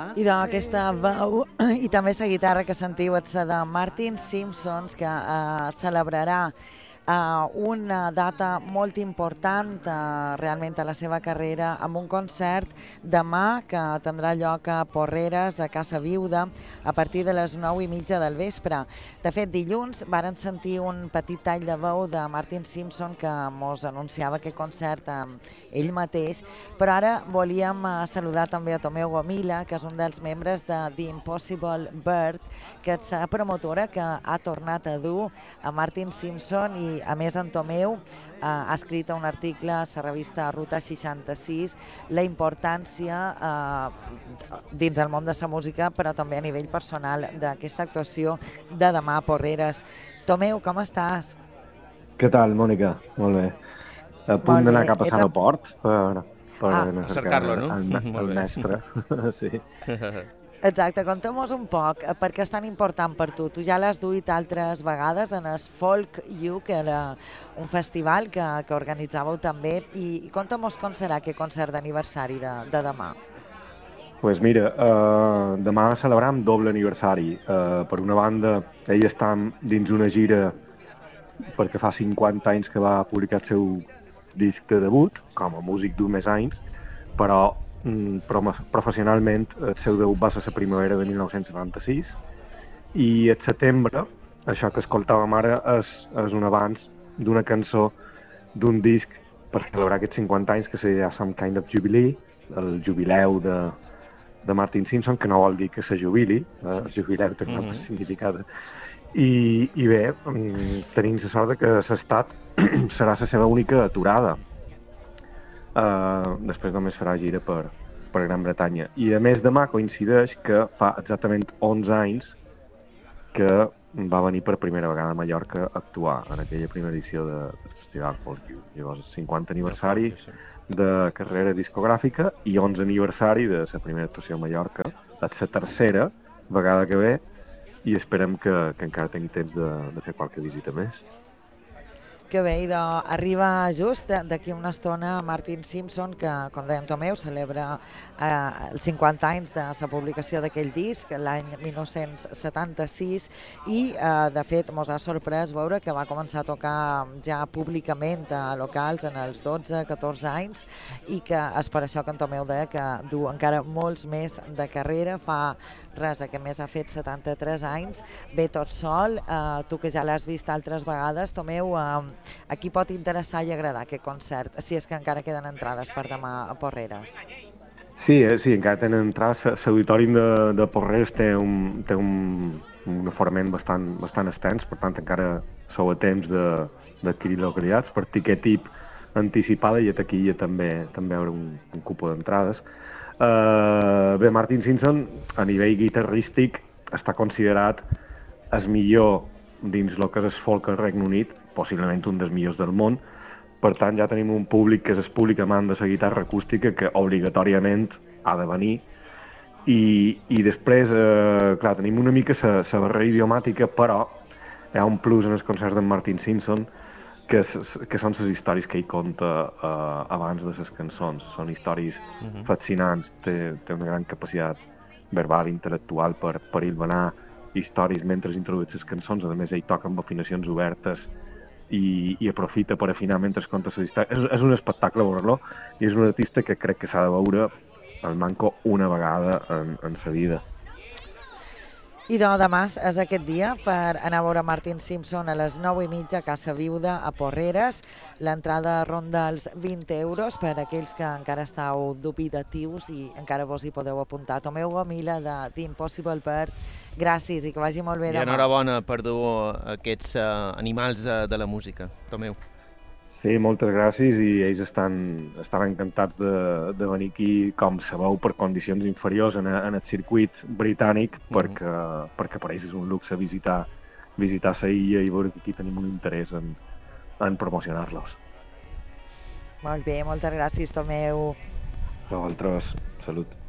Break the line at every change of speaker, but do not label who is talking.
I d'aquesta veu i també la guitarra que sentiu és la de Martin Simpson, que celebrarà una data molt important realment a la seva carrera amb un concert demà que tindrà lloc a Porreres, a Casa Viuda, a partir de les 9:30 del vespre. De fet, dilluns varen sentir un petit tall de veu de Martin Simpson que mos anunciava aquest concert ell mateix, però ara volíem saludar també a Tomeu Gomila, que és un dels membres de The Impossible Bird, que és la promotora que ha tornat a dur a Martin Simpson i a més en Tomeu ha escrit un article a la revista Ruta 66 la importància dins el món de la música però també a nivell personal d'aquesta actuació de demà a Porreres. Tomeu, com estàs?
Què tal, Mònica? Molt bé. A punt d'anar cap a l'aeroport per
cercar-lo, no?
El mestre. Sí.
Exacte, conta'm-nos un poc, per què és tan important per tu? Tu ja l'has duit altres vegades en el Folk You, que era un festival que organitzàveu també, i conta'm-nos com serà aquest concert d'aniversari de demà.
Pues mira, demà celebrem doble aniversari. Per una banda, ell està dins una gira perquè fa 50 anys que va publicar el seu disc de debut, com a músic d'1 anys, però professionalment el seu debut va ser la primavera de 1976 i el setembre, això que escoltàvem ara, és un avanç d'una cançó d'un disc per celebrar aquests 50 anys que se deia Some Kind of Jubilee, el jubileu de Martin Simpson, que no vol dir que se jubili, el jubileu té un altre significat. I bé, tenim la sort que l'estat serà la seva única aturada. Després només farà gira per Gran Bretanya. I a més demà coincideix que fa exactament 11 anys que va venir per primera vegada a Mallorca a actuar en aquella primera edició del Festival Folk You. Llavors, 50 aniversari de carrera discogràfica i 11 aniversari de la primera actuació a Mallorca. És la tercera vegada que ve i esperem que encara tingui temps de fer qualque visita més.
Que bé, arriba just d'aquí una estona Martin Simpson, que, com deia en Tomeu, celebra els 50 anys de la publicació d'aquell disc, l'any 1976, i, de fet, ens ha sorprès veure que va començar a tocar ja públicament a locals en els 12-14 anys, i que és per això que en Tomeu deia que du encara molts més de carrera, fa res, aquest mes ha fet 73 anys, ve tot sol, tu que ja l'has vist altres vegades, Tomeu, a qui pot interessar i agradar aquest concert, si és que encara queden entrades per demà a Porreres?
Sí, encara tenen entrades. L'auditori de Porreres té un aforament bastant extens, per tant encara sou a temps d'adquirir localitats per tiquet tip anticipada i a taquilla també hi haurà un cupó d'entrades. Bé, Martin Simpson a nivell guitarrístic està considerat el millor dins el que és el folk al Regne Unit, possiblement un dels millors del món. Per tant, ja tenim un públic que és el públic amant de la guitarra acústica que obligatòriament ha de venir. I després, clar, tenim una mica la barrera idiomàtica, però hi ha un plus en els concerts d'en Martin Simpson que són les històries que ell conta abans de les cançons. Són històries fascinants, té una gran capacitat verbal, intel·lectual per hilvanar històries mentre introdueix les cançons. A més, ell toca amb afinacions obertes i aprofita per afinar mentre conta les històries. És un espectacle veure-lo i és un artista que crec que s'ha de veure al manco una vegada en sa vida.
I demà és aquest dia per anar a veure Martin Simpson a les 9:30 a Casa Viuda a Porreres. L'entrada ronda els 20 euros per a aquells que encara estàu dubitatius i encara vos hi podeu apuntar. Tomeu Gomila de The Impossible Bird, gràcies i que vagi molt bé demà.
I enhorabona per dur aquests animals de la música, Tomeu.
Sí, moltes gràcies i ells estan encantats de venir aquí, com sabeu, per condicions inferiors en el circuit britànic, perquè per ells és un luxe visitar la illa i veure que aquí tenim un interès en promocionar-los.
Molt bé, moltes gràcies, Tomeu.
A vosaltres, salut.